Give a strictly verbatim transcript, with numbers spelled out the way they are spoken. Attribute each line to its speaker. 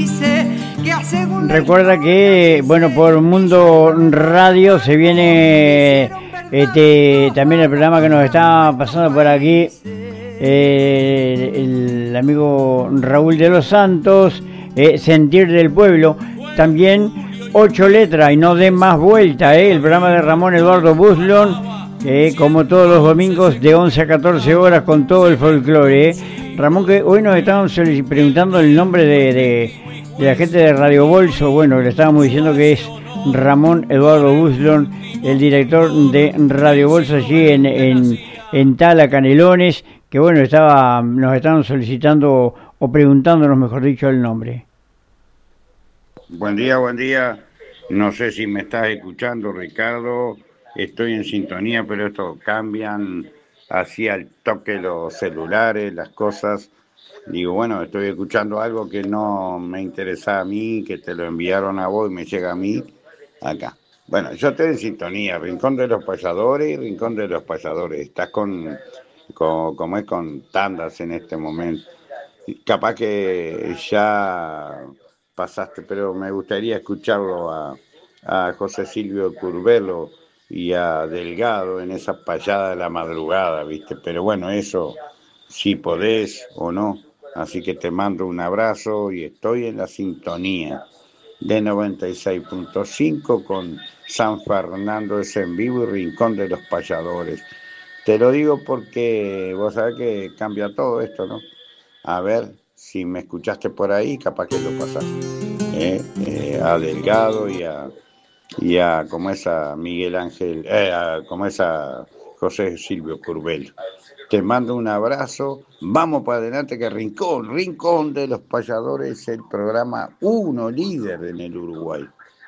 Speaker 1: Recuerda que, bueno, por Mundo Radio se viene este, también el programa que nos está pasando por aquí, eh, el amigo Raúl de los Santos, eh, Sentir del Pueblo. También Ocho Letras y No Den Más Vuelta, eh, el programa de Ramón Eduardo Buslon, eh, como todos los domingos de once a catorce horas con todo el folclore. Eh. Ramón, que hoy nos estaban preguntando el nombre de... de de la gente de Radio Bolso. Bueno, le estábamos diciendo que es Ramón Eduardo Buslon, el director de Radio Bolso allí en, en, en Tala, Canelones, que bueno, estaba nos estaban solicitando o preguntándonos, mejor dicho, el nombre.
Speaker 2: Buen día, buen día. No sé si me estás escuchando, Ricardo. Estoy en sintonía, pero esto cambian así al toque los celulares, las cosas. Digo, bueno, estoy escuchando algo que no me interesa a mí, que te lo enviaron a vos y me llega a mí acá. Bueno, yo estoy en sintonía, Rincón de los Payadores, Rincón de los Payadores. Estás con, con, como es con tandas en este momento. Capaz que ya pasaste, pero me gustaría escucharlo a, a José Silvio Curvelo y a Delgado en esa payada de la madrugada, ¿viste? Pero bueno, eso, si podés o no. Así que te mando un abrazo y estoy en la sintonía de noventa y seis punto cinco con San Fernando es en vivo y Rincón de los Payadores. Te lo digo porque vos sabés que cambia todo esto, ¿no? A ver si me escuchaste por ahí, capaz que lo pasaste. ¿Eh? Eh, a Delgado y a, y a como es a Miguel Ángel, eh, a, como es a José Silvio Curvelo. Te mando un abrazo, vamos para adelante que Rincón, Rincón de los Payadores, el programa uno líder en el Uruguay.